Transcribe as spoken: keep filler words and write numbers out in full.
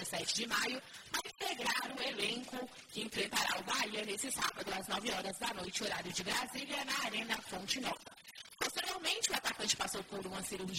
dia sete de maio, a integrar o elenco que enfrentará o Bahia nesse sábado, às nove horas da noite, horário de Brasília, na Arena Fonte Nova. Posteriormente, o atacante passou por uma cirurgia